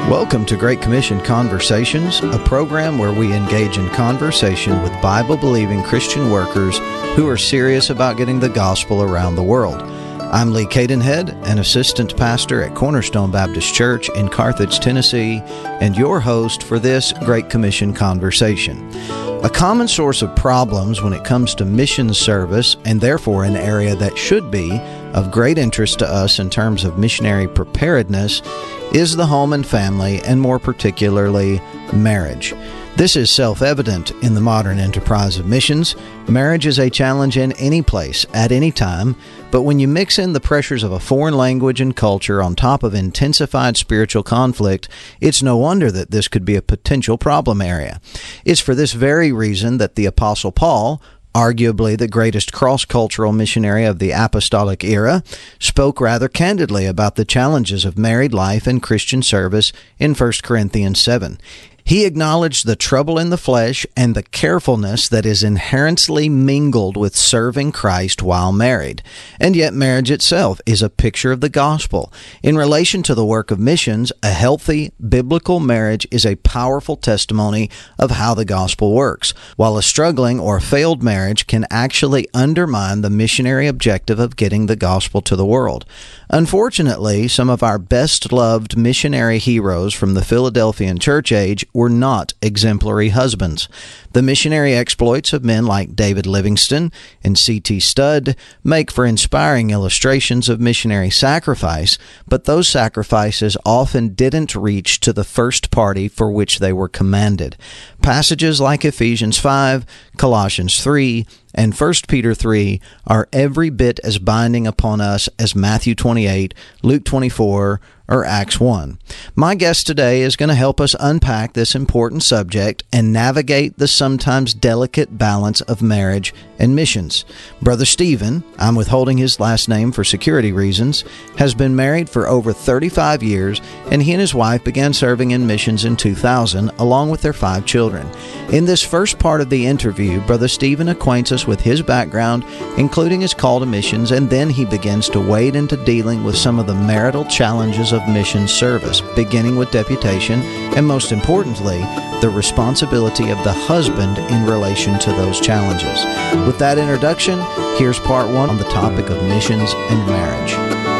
Welcome to Great Commission Conversations, a program where we engage in conversation with Bible-believing Christian workers who are serious about getting the gospel around the world. I'm Lee Cadenhead, an assistant pastor at Cornerstone Baptist Church in Carthage, Tennessee, and your host for this Great Commission Conversation. A common source of problems when it comes to mission service, and therefore an area that should be of great interest to us in terms of missionary preparedness, is the home and family, and more particularly, marriage. This is self-evident in the modern enterprise of missions. Marriage is a challenge in any place, at any time, but when you mix in the pressures of a foreign language and culture on top of intensified spiritual conflict, it's no wonder that this could be a potential problem area. It's for this very reason that the Apostle Paul, arguably the greatest cross-cultural missionary of the apostolic era, spoke rather candidly about the challenges of married life and Christian service in 1 Corinthians 7. He acknowledged the trouble in the flesh and the carefulness that is inherently mingled with serving Christ while married. And yet marriage itself is a picture of the gospel. In relation to the work of missions, a healthy, biblical marriage is a powerful testimony of how the gospel works, while a struggling or failed marriage can actually undermine the missionary objective of getting the gospel to the world. Unfortunately, some of our best-loved missionary heroes from the Philadelphian church age were not exemplary husbands. The missionary exploits of men like David Livingstone and C.T. Studd make for inspiring illustrations of missionary sacrifice, but those sacrifices often didn't reach to the first party for which they were commanded. Passages like Ephesians 5, Colossians 3, and 1 Peter 3 are every bit as binding upon us as Matthew 28, Luke 24, or Acts 1. My guest today is going to help us unpack this important subject and navigate the sometimes delicate balance of marriage and missions. Brother Stephen, I'm withholding his last name for security reasons, has been married for over 35 years, and he and his wife began serving in missions in 2000, along with their 5 children. In this first part of the interview, Brother Stephen acquaints us with his background, including his call to missions, and then he begins to wade into dealing with some of the marital challenges of mission service, beginning with deputation, and most importantly, the responsibility of the husband in relation to those challenges. With that introduction, here's part 1 on the topic of missions and marriage.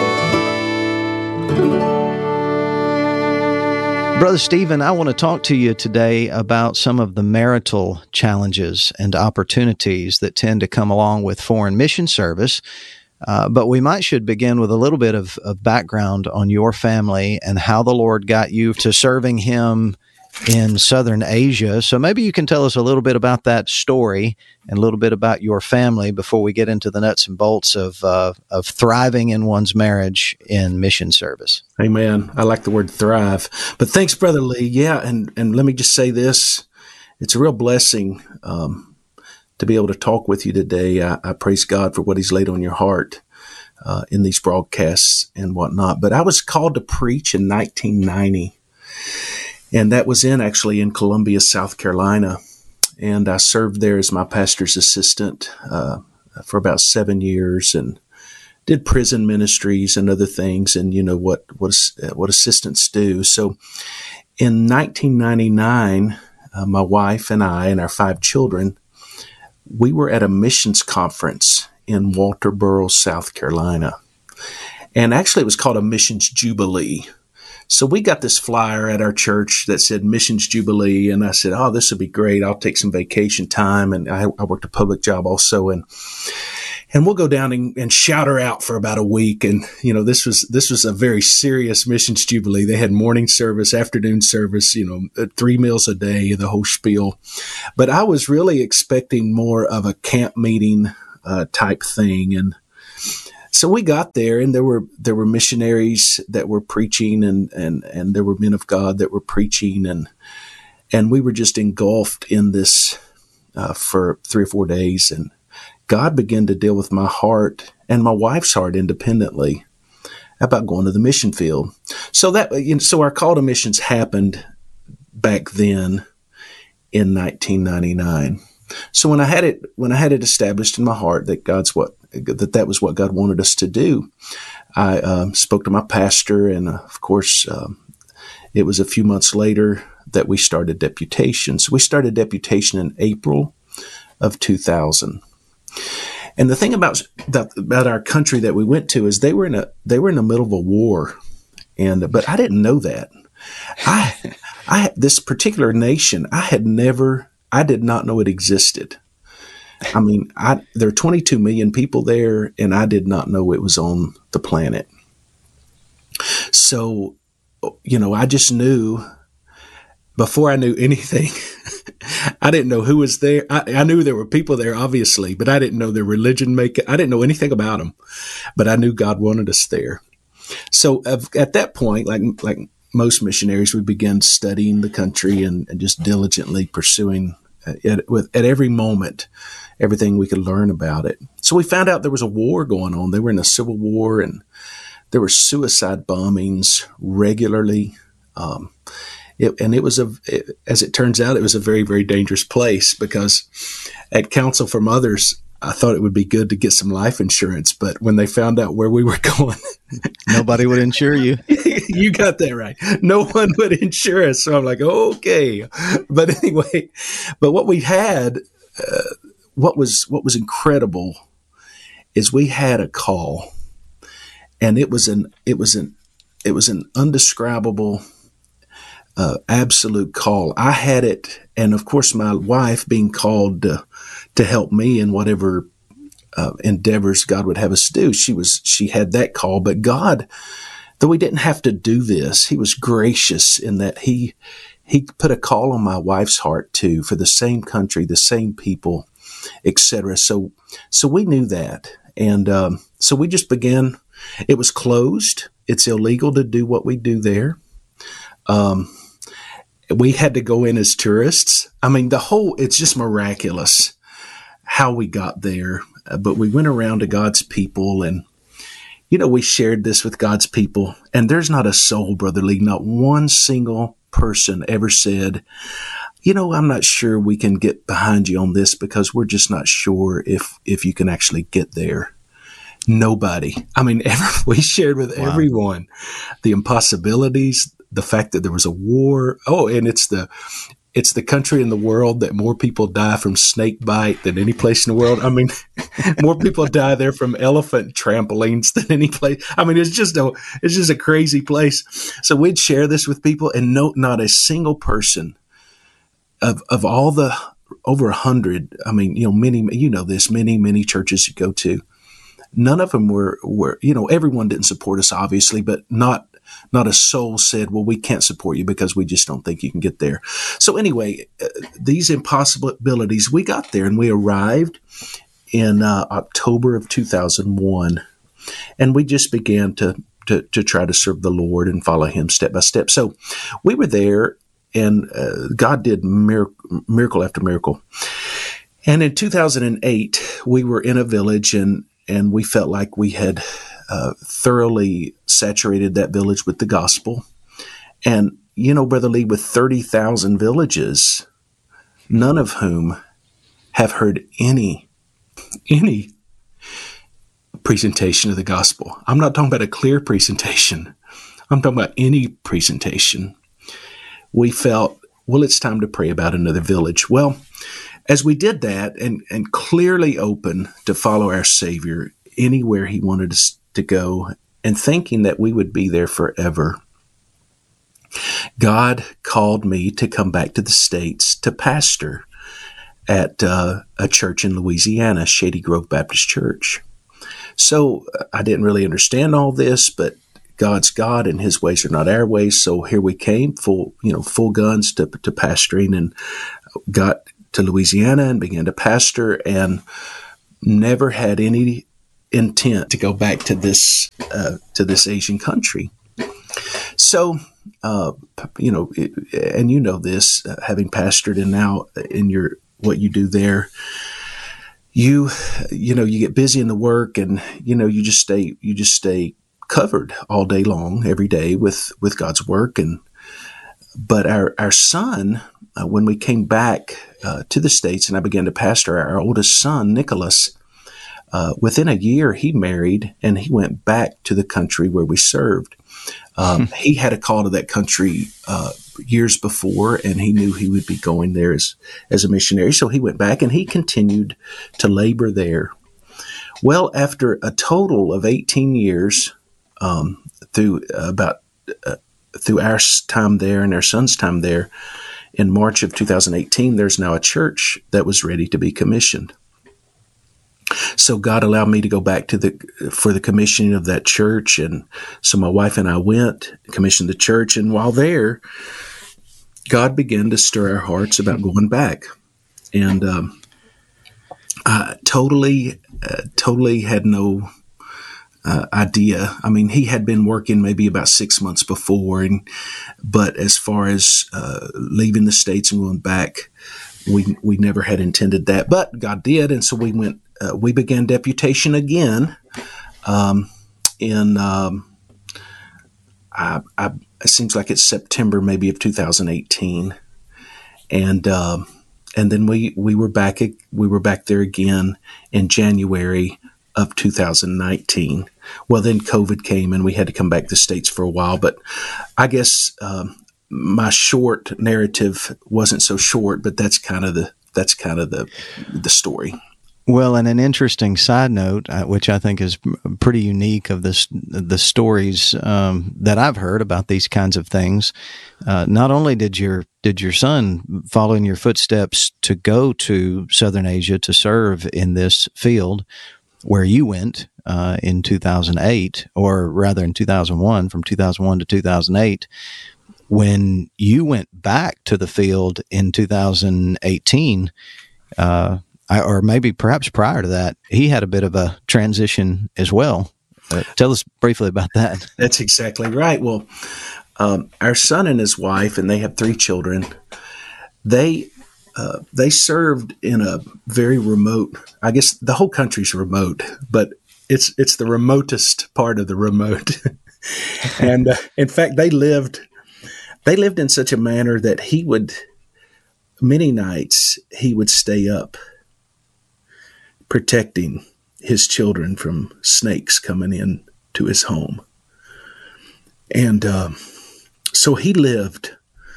Brother Stephen, I want to talk to you today about some of the marital challenges and opportunities that tend to come along with foreign mission service. But we should begin with a little bit of background on your family and how the Lord got you to serving Him in Southern Asia. So maybe you can tell us a little bit about that story and a little bit about your family before we get into the nuts and bolts of thriving in one's marriage in mission service. Amen. I like the word thrive. But thanks, Brother Lee. Yeah, and let me just say this. It's a real blessing to be able to talk with you today. I praise God for what He's laid on your heart in these broadcasts and whatnot. But I was called to preach in 1990, and that was actually in Columbia, South Carolina. And I served there as my pastor's assistant for about 7 years and did prison ministries and other things, and you know what assistants do. So in 1999, my wife and I and our 5 children, we were at a missions conference in Walterboro, South Carolina. And actually it was called a Missions Jubilee. So we got this flyer at our church that said Missions Jubilee. And I said, oh, this would be great. I'll take some vacation time. And I worked a public job also. And we'll go down and shout her out for about a week. And, you know, this was a very serious Missions Jubilee. They had morning service, afternoon service, 3 meals a day, the whole spiel. But I was really expecting more of a camp meeting type thing. And so we got there, and there were missionaries that were preaching, and there were men of God that were preaching, and we were just engulfed in this for 3 or 4 days. And God began to deal with my heart and my wife's heart independently about going to the mission field. So so our call to missions happened back then in 1999. So when I had it established in my heart that that was what God wanted us to do, I spoke to my pastor, and of course it was a few months later that we started deputation. So we started deputation in April of 2000. And the thing about our country that we went to is they were in the middle of a war, but I didn't know that. This particular nation, I did not know it existed. I mean, there are 22 million people there, and I did not know it was on the planet. So, I just knew, before I knew anything, I didn't know who was there. I knew there were people there, obviously, but I didn't know their religion I didn't know anything about them, but I knew God wanted us there. So at that point, like most missionaries, we began studying the country and just diligently pursuing at every moment everything we could learn about it. So we found out there was a war going on. They were in a civil war, and there were suicide bombings regularly. As it turns out, it was a very, very dangerous place, because at counsel from others, I thought it would be good to get some life insurance. But when they found out where we were going, nobody would insure you. You got that right. No one would insure us. So I'm like, okay. But anyway, what we had, what was incredible is we had a call, and it was an undescribable, absolute call. I had it, and of course, my wife being called to help me in whatever endeavors God would have us do. She had that call, but God, though we didn't have to do this, He was gracious in that He put a call on my wife's heart too, for the same country, the same people, etc. So we knew that, and so we just began. It was closed. It's illegal to do what we do there. We had to go in as tourists. I mean, it's just miraculous how we got there. But we went around to God's people, and, we shared this with God's people. And there's not a soul, Brother Lee, not one single person ever said, I'm not sure we can get behind you on this, because we're just not sure if you can actually get there. Nobody. I mean, we shared with everyone the impossibilities, the fact that there was a war. Oh, and it's the country in the world that more people die from snake bite than any place in the world. I mean, more people die there from elephant trampolines than any place. I mean, it's just a crazy place. So we'd share this with people, and not a single person of all the over 100. I mean, many churches you go to, none of them were, everyone didn't support us, obviously, but not a soul said, well, we can't support you because we just don't think you can get there. So anyway, these impossibilities, we got there, and we arrived in October of 2001, and we just began to try to serve the Lord and follow Him step by step. So we were there, and God did miracle after miracle. And in 2008, we were in a village, and we felt like we had thoroughly saturated that village with the gospel. And, Brother Lee, with 30,000 villages, none of whom have heard any presentation of the gospel. I'm not talking about a clear presentation. I'm talking about any presentation. We felt, well, it's time to pray about another village. Well, as we did that and clearly open to follow our Savior anywhere He wanted us to go, and thinking that we would be there forever, God called me to come back to the States to pastor at a church in Louisiana, Shady Grove Baptist Church. So I didn't really understand all this, but God's God and His ways are not our ways. So here we came, full guns to pastoring, and got to Louisiana and began to pastor, and never had any intent to go back to this Asian country. So, this, having pastored, and now in what you do there, you get busy in the work, and you just stay covered all day long, every day with God's work. But our son, when we came back to the States, and I began to pastor, our oldest son, Nicholas, within a year, he married, and he went back to the country where we served. He had a call to that country years before, and he knew he would be going there as a missionary. So he went back, and he continued to labor there. Well, after a total of 18 years, through our time there and our son's time there, in March of 2018, there's now a church that was ready to be commissioned. So God allowed me to go back for the commissioning of that church, and so my wife and I went, commissioned the church, and while there, God began to stir our hearts about going back, and I totally had no idea. I mean, he had been working maybe about 6 months before, but as far as leaving the States and going back, we never had intended that. But God did, and so we went. We began deputation again. It seems like it's September maybe of 2018, and then we were back. We were back there again in January of 2019. Well, then COVID came and we had to come back to the States for a while. But I guess my short narrative wasn't so short, but that's kind of the story. Well, and an interesting side note, which I think is pretty unique of the stories that I've heard about these kinds of things. Not only did your son follow in your footsteps to go to Southern Asia to serve in this field where you went in 2008, or rather in 2001, from 2001 to 2008, when you went back to the field in 2018, or maybe perhaps prior to that, he had a bit of a transition as well. Tell us briefly about that. That's exactly right. Well, our son and his wife, and they have 3 children, they served in a very remote, I guess the whole country's remote, but it's the remotest part of the remote. And in fact, they lived in such a manner that many nights he would stay up protecting his children from snakes coming in to his home. And so he and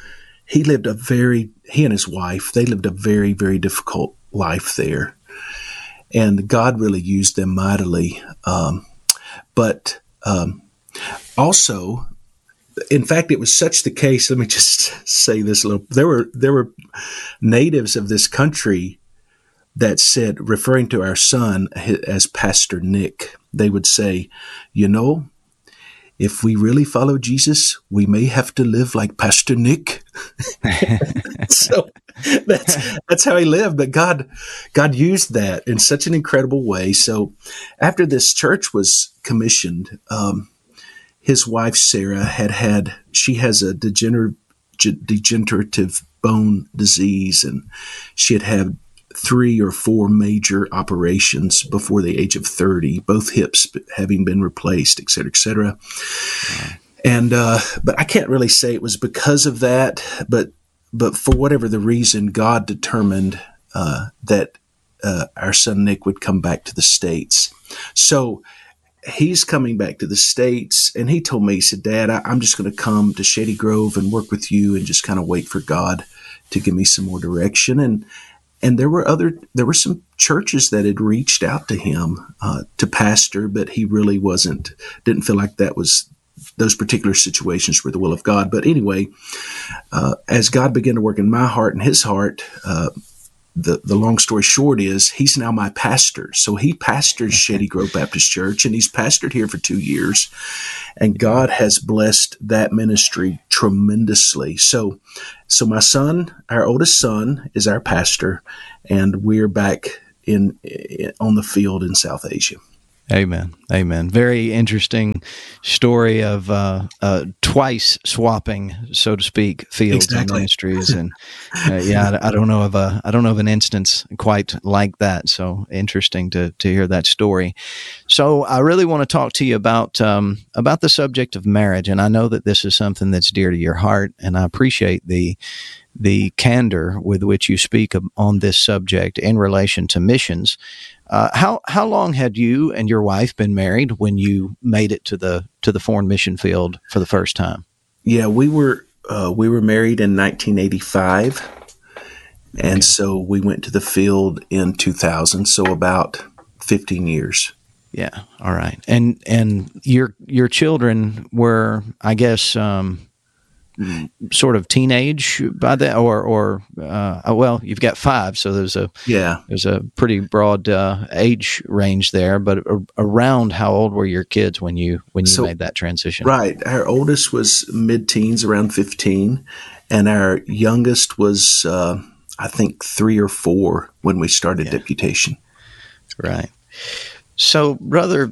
his wife, they lived a very, very difficult life there. And God really used them mightily. But also, in fact, it was such the case, let me just say this a little, there were natives of this country that said, referring to our son as Pastor Nick, they would say, if we really follow Jesus, we may have to live like Pastor Nick. So that's how he lived. But God used that in such an incredible way. So after this church was commissioned, his wife Sarah she has a degenerative bone disease, and she had 3 or 4 major operations before the age of 30, both hips having been replaced, et cetera, et cetera. Wow. And, but I can't really say it was because of that, but for whatever the reason, God determined, that, our son Nick would come back to the States. So he's coming back to the States, and he told me, he said, Dad, I'm just going to come to Shady Grove and work with you and just kind of wait for God to give me some more direction. And there were some churches that had reached out to him to pastor, but he really didn't feel like those particular situations were the will of God. But anyway, as God began to work in my heart and his heart, the long story short is he's now my pastor. So he pastors Shady Grove Baptist Church, and he's pastored here for 2 years. And God has blessed that ministry tremendously. So my son, our oldest son, is our pastor, and we're back on the field in South Asia. Amen. Amen. Very interesting story of twice swapping, so to speak, fields and ministries. And I don't know of an instance quite like that. So interesting to hear that story. So I really want to talk to you about the subject of marriage, and I know that this is something that's dear to your heart, and I appreciate the candor with which you speak on this subject in relation to missions. How long had you and your wife been married when you made it to the foreign mission field for the first time? Yeah, we were married in 1985, and so we went to the field in 2000. So about 15 years. Yeah. All right. And your children were, I guess, sort of teenage by that, or well, you've got 5, so there's a pretty broad age range there. But around how old were your kids when you made that transition? Right, our oldest was mid-teens, around 15, and our youngest was I think 3 or 4 when we started deputation. Right. So, brother,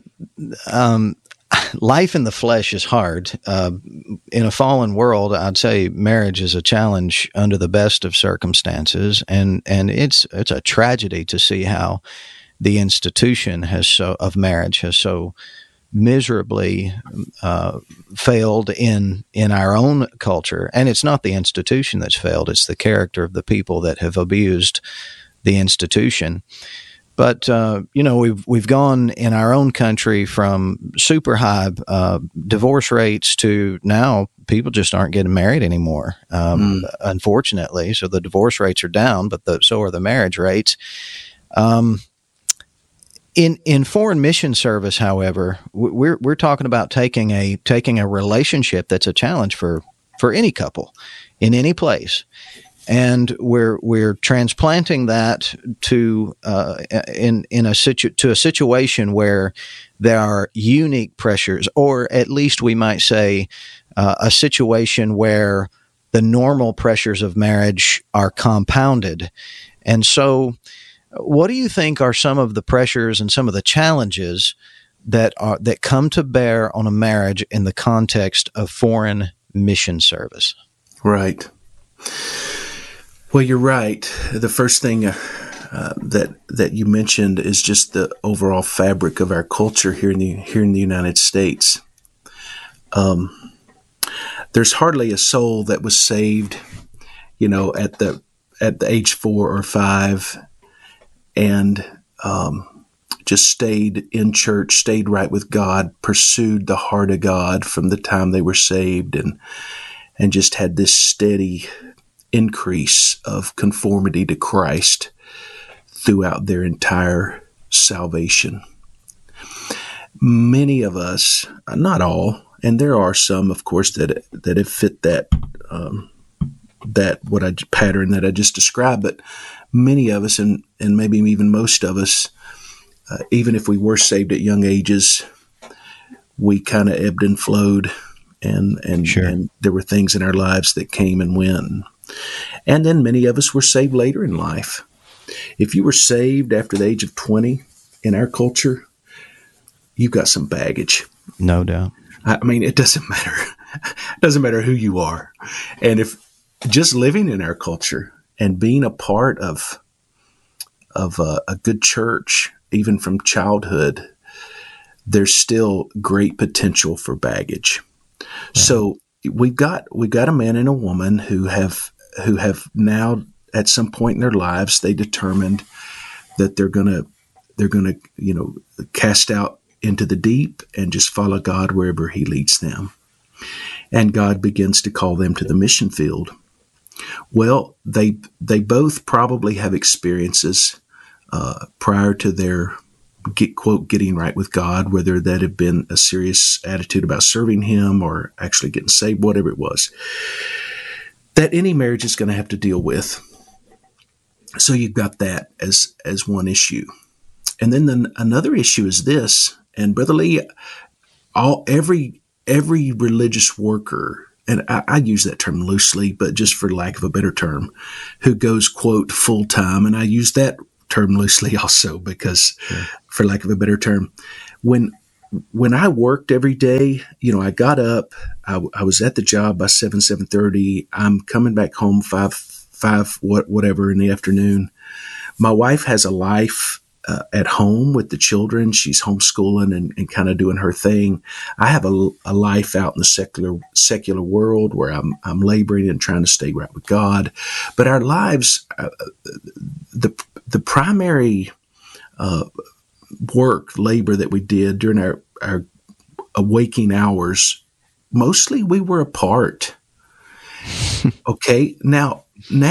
life in the flesh is hard. In a fallen world, I'd say marriage is a challenge under the best of circumstances, and it's a tragedy to see how the institution of marriage has so miserably failed in our own culture. And it's not the institution that's failed; it's the character of the people that have abused the institution. But we've gone in our own country from super high divorce rates to now people just aren't getting married anymore, unfortunately. So the divorce rates are down, but so are the marriage rates. In foreign mission service, however, we're talking about taking a relationship that's a challenge for any couple in any place. And we're transplanting that to a situation where there are unique pressures, or at least we might say a situation where the normal pressures of marriage are compounded. And so, what do you think are some of the pressures and some of the challenges that come to bear on a marriage in the context of foreign mission service? Right. Well, you're right. The first thing that you mentioned is just the overall fabric of our culture here in the United States. There's hardly a soul that was saved, at the age 4 or 5, and just stayed in church, stayed right with God, pursued the heart of God from the time they were saved, and just had this steady increase of conformity to Christ throughout their entire salvation. Many of us, not all, and there are some, of course, that have fit that pattern that I just described, but many of us, and maybe even most of us, even if we were saved at young ages, we kind of ebbed and flowed, and Sure. And there were things in our lives that came and went. And then many of us were saved later in life. If you were saved after the age of 20 in our culture, you've got some baggage. No doubt. I mean, it doesn't matter. It doesn't matter who you are. And if just living in our culture and being a part of a good church, even from childhood, there's still great potential for baggage. Right. So we've got a man and a woman who have now, at some point in their lives, they determined that they're gonna cast out into the deep and just follow God wherever He leads them. And God begins to call them to the mission field. Well, they both probably have experiences prior to their quote getting right with God, whether that had been a serious attitude about serving Him or actually getting saved, whatever it was, that any marriage is going to have to deal with. So you've got that as one issue. And then another issue is this, and Brother Lee, every religious worker, and I use that term loosely, but just for lack of a better term, who goes, quote, full-time, and I use that term loosely also because, for lack of a better term, when I worked every day, I got up, I was at the job by 7:30. I'm coming back home 5 whatever in the afternoon. My wife has a life at home with the children. She's homeschooling and kind of doing her thing. I have a life out in the secular world where I'm laboring and trying to stay right with God. But our lives, the primary labor that we did during our waking hours, mostly we were apart. Okay, now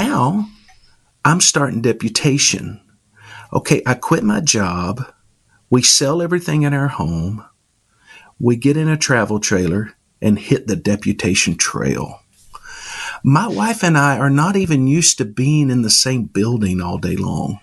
I'm starting deputation. Okay, I quit my job. We sell everything in our home. We get in a travel trailer and hit the deputation trail. My wife and I are not even used to being in the same building all day long.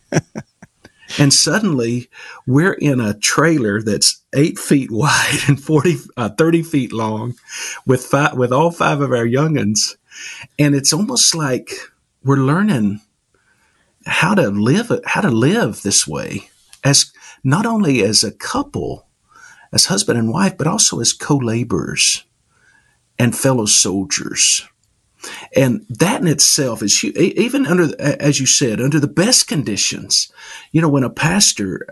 And suddenly we're in a trailer that's 8 feet wide and 30 feet long with all 5 of our young'uns. And it's almost like we're learning how to live this way, as not only as a couple, as husband and wife, but also as co-laborers and fellow soldiers. And that in itself is huge. Even under, as you said, under the best conditions. When a pastor,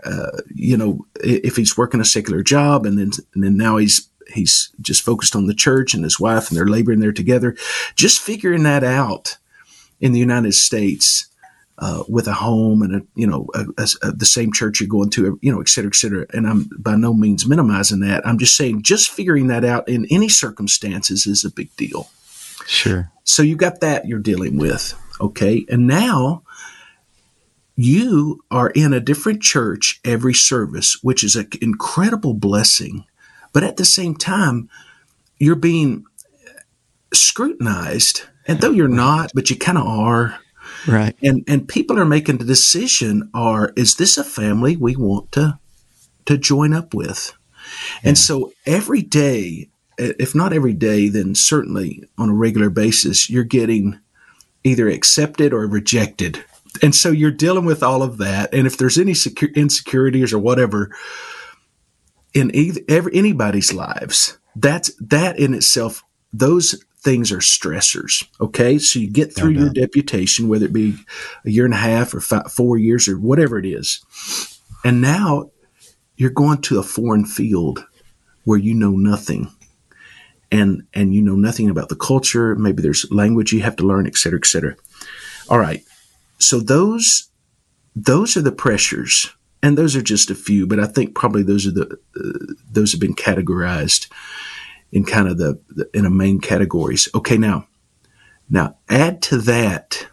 if he's working a secular job and then now he's just focused on the church and his wife and they're laboring there together, just figuring that out in the United States, with a home and the same church you're going to, et cetera, et cetera. And I'm by no means minimizing that. I'm just saying, just figuring that out in any circumstances is a big deal. Sure. So you got that you're dealing with. Okay. And now you are in a different church every service, which is an incredible blessing. But at the same time, you're being scrutinized. And though you're not, but you kind of are. Right. And people are making the decision, is this a family we want to join up with? Yeah. And so every day, if not every day, then certainly on a regular basis, you're getting either accepted or rejected. And so you're dealing with all of that. And if there's any insecurities or whatever in anybody's lives, that in itself, those things are stressors. Okay. So you get through your deputation, whether it be a year and a half or 4 years or whatever it is. And now you're going to a foreign field where you know nothing. And you know nothing about the culture. Maybe there's language you have to learn, et cetera, et cetera. All right. So those are the pressures, and those are just a few. But I think probably those have been categorized in kind of in the main categories. Okay, now add to that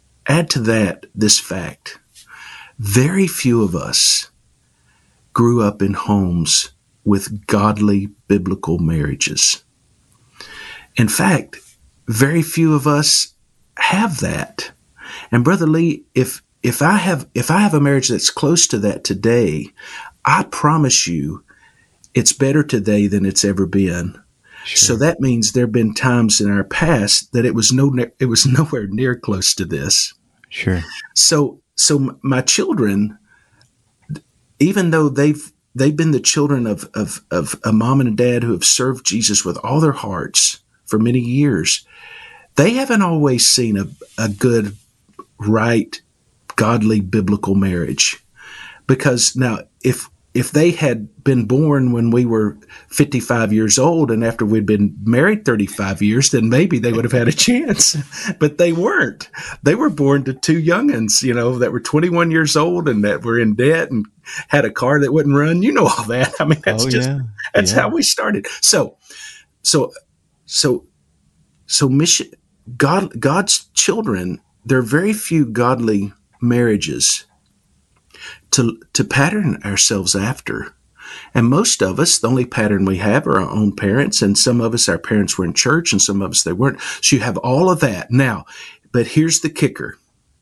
this fact: very few of us grew up in homes with godly biblical marriages. In fact, very few of us have that. And Brother Lee, if I have a marriage that's close to that today, I promise you it's better today than it's ever been. Sure. So that means there have been times in our past that it was nowhere near close to this. Sure. So my children, even though they've been the children of a mom and a dad who have served Jesus with all their hearts for many years, they haven't always seen a good, right, godly, biblical marriage. Because now, if they had been born when we were 55 years old and after we'd been married 35 years, then maybe they would have had a chance. But they weren't. They were born to 2 young'uns, that were 21 years old and that were in debt and had a car that wouldn't run. You know all that. I mean, that's how we started. So mission, God's children, there are very few godly marriages to pattern ourselves after. And most of us, the only pattern we have are our own parents, and some of us, our parents were in church, and some of us, they weren't. So you have all of that. Now, but here's the kicker.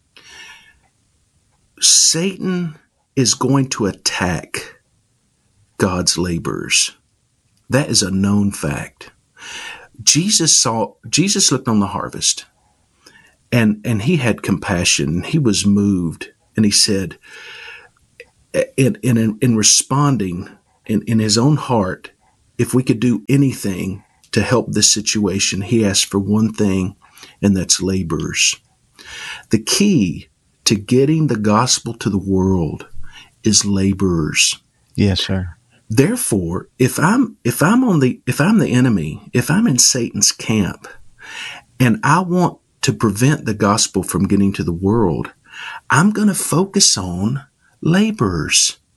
Satan is going to attack God's laborers. That is a known fact. Jesus looked on the harvest, and he had compassion. He was moved, and he said, in responding in his own heart, if we could do anything to help this situation, he asked for one thing, and that's laborers. The key to getting the gospel to the world is laborers. Yes, sir. Therefore, if I'm the enemy, if I'm in Satan's camp, and I want to prevent the gospel from getting to the world, I'm going to focus on laborers.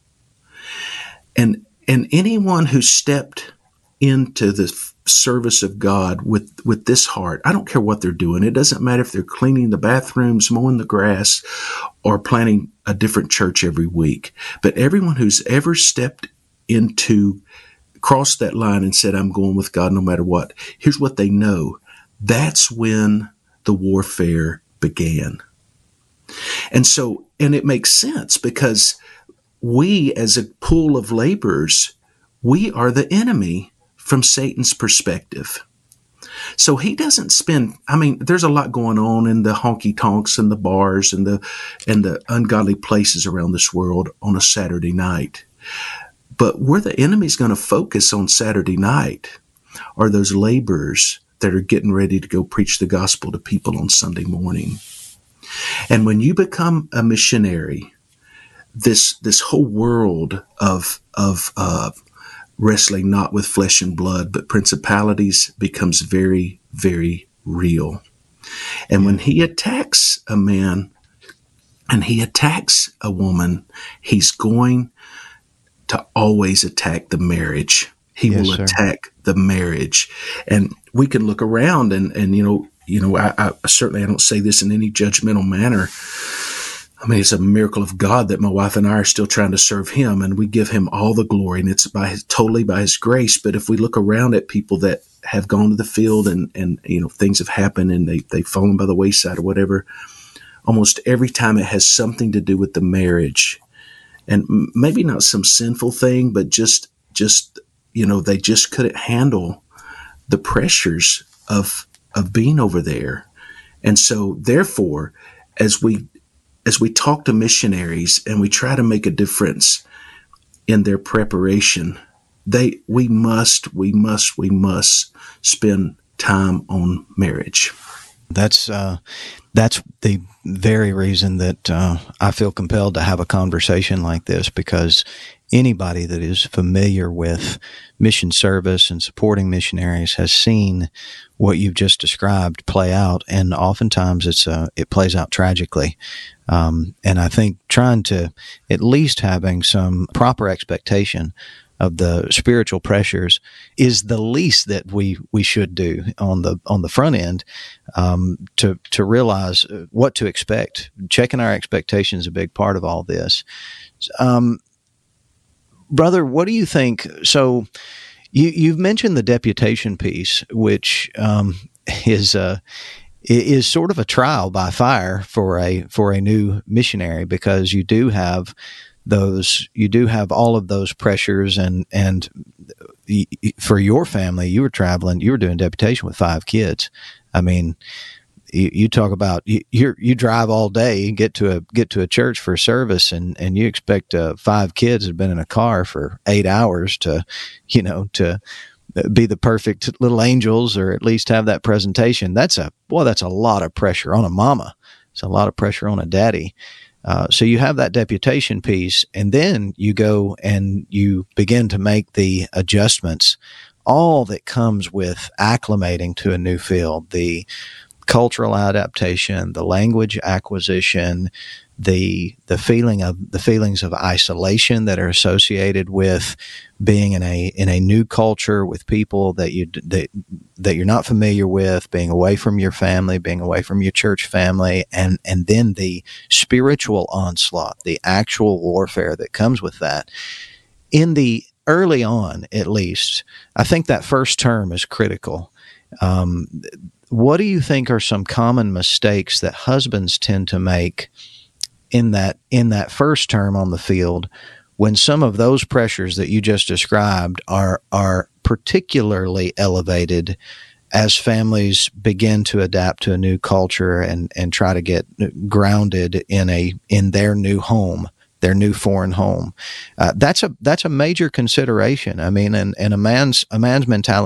And anyone who stepped into the service of God with this heart, I don't care what they're doing. It doesn't matter if they're cleaning the bathrooms, mowing the grass, or planting a different church every week. But everyone who's ever stepped into, crossed that line and said, I'm going with God no matter what, here's what they know. That's when the warfare began. And it makes sense because we, as a pool of laborers, we are the enemy from Satan's perspective. So he doesn't spend, there's a lot going on in the honky tonks and the bars and the ungodly places around this world on a Saturday night. But where the enemy's going to focus on Saturday night are those laborers that are getting ready to go preach the gospel to people on Sunday morning. And when you become a missionary, this whole world of wrestling not with flesh and blood, but principalities becomes very, very real. And when he attacks a man and he attacks a woman, he's going to always attack the marriage. He will attack the marriage. And we can look around and I certainly, I don't say this in any judgmental manner. It's a miracle of God that my wife and I are still trying to serve him, and we give him all the glory, and it's totally by his grace. But if we look around at people that have gone to the field and things have happened and they've fallen by the wayside or whatever, almost every time it has something to do with the marriage. And maybe not some sinful thing, but just they just couldn't handle the pressures of being over there. And so therefore, as we talk to missionaries and we try to make a difference in their preparation, we must spend time on marriage. That's the very reason that I feel compelled to have a conversation like this, because anybody that is familiar with mission service and supporting missionaries has seen what you've just described play out, and oftentimes it plays out tragically. And I think trying to at least having some proper expectation of the spiritual pressures is the least that we should do on the front end, to realize what to expect. Checking our expectations is a big part of all this. Brother, what do you think? So you've mentioned the deputation piece, which is sort of a trial by fire for a new missionary, because you do have all of those pressures, and for your family, you were doing deputation with 5 kids. You talk about you drive all day and get to a church for a service, and you expect 5 kids that have been in a car for 8 hours to be the perfect little angels, or at least have that presentation. That's a lot of pressure on a mama. It's a lot of pressure on a daddy. So you have that deputation piece, and then you go and you begin to make the adjustments, all that comes with acclimating to a new field, the cultural adaptation, the language acquisition, the feelings of isolation that are associated with being in a new culture with people that you're not familiar with, being away from your family, being away from your church family, and then the spiritual onslaught, the actual warfare that comes with that. In the early on, at least, I think that first term is critical. What do you think are some common mistakes that husbands tend to make in that first term on the field, when some of those pressures that you just described are particularly elevated as families begin to adapt to a new culture and try to get grounded in their new home, their new foreign home? That's a major consideration. And a man's mentality